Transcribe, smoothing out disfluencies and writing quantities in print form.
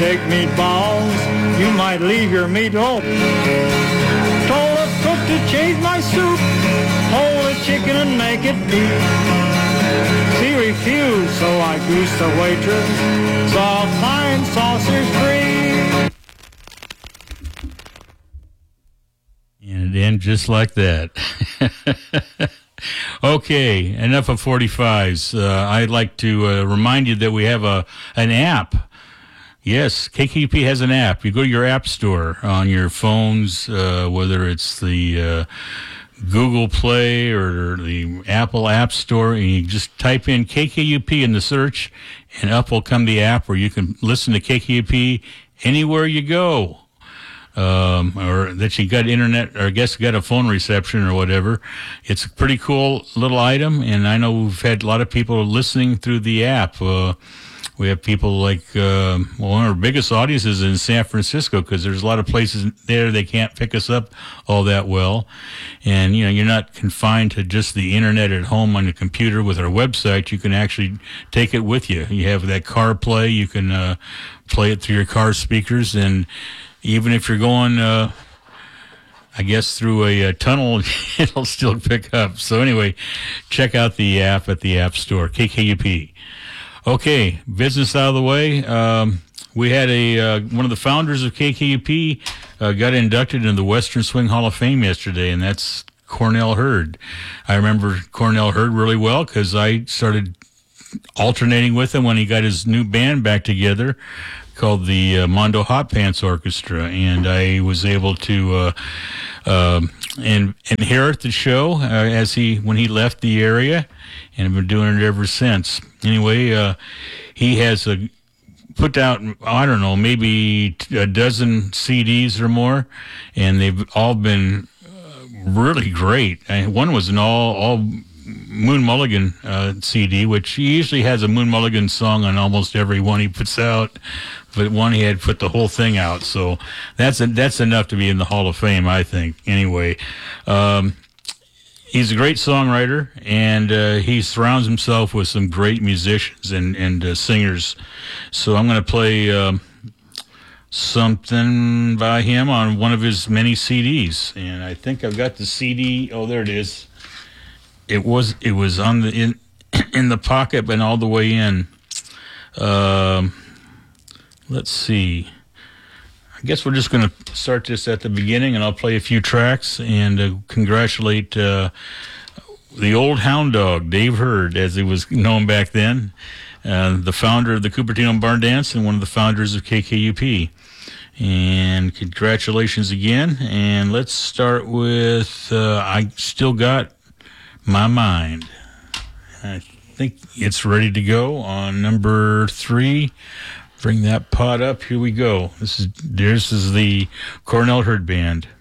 Big meatballs, you might leave your meat open. Told a cook to change my soup, hold a chicken and make it deep. She refused, so I greased the waitress, saw fine saucers free. And it ends just like that. Okay, enough of 45s. I'd like to remind you that we have an app. Yes, KKUP has an app. You go to your app store on your phones, whether it's the Google Play or the Apple App Store, and you just type in KKUP in the search, and up will come the app where you can listen to KKUP anywhere you go. Or that you got internet, or I guess got a phone reception or whatever. It's a pretty cool little item, and I know we've had a lot of people listening through the app. We have people like, one of our biggest audiences in San Francisco, because there's a lot of places there they can't pick us up all that well. And, you know, you're not confined to just the internet at home on the computer with our website. You can actually take it with you. You have that CarPlay. You can play it through your car speakers. And even if you're going, I guess, through a tunnel, it'll still pick up. So anyway, check out the app at the App Store, KKUP. Okay, business out of the way. We had one of the founders of KKUP got inducted into the Western Swing Hall of Fame yesterday, and that's Cornell Hurd. I remember Cornell Hurd really well because I started alternating with him when he got his new band back together called the Mondo Hot Pants Orchestra, and I was able to inherit the show when he left the area, and I've been doing it ever since. Anyway, he has put out, I don't know, maybe a dozen CDs or more, and they've all been really great. One was an all Moon Mulligan CD, which he usually has a Moon Mulligan song on almost every one he puts out, but one he had put the whole thing out, so that's enough to be in the Hall of Fame, I think. Anyway, he's a great songwriter, and he surrounds himself with some great musicians and singers. So I'm going to play something by him on one of his many CDs, and I think I've got the CD. Oh, there it is. It was on in the pocket, but all the way in. Let's see. I guess we're just going to start this at the beginning, and I'll play a few tracks and congratulate the old hound dog, Dave Hurd, as he was known back then, the founder of the Cupertino Barn Dance and one of the founders of KKUP. And congratulations again. And let's start with I Still Got My Mind. I think it's ready to go on number 3. Bring that pot up. Here we go. This is the Cornell Hurd Band.